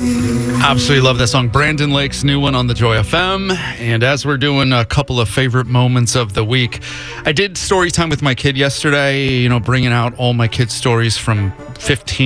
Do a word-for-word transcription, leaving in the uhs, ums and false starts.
Absolutely love that song. Brandon Lake's new one on the Joy F M. And as we're doing a couple of favorite moments of the week, I did story time with my kid yesterday, you know, bringing out all my kids' stories from fifteen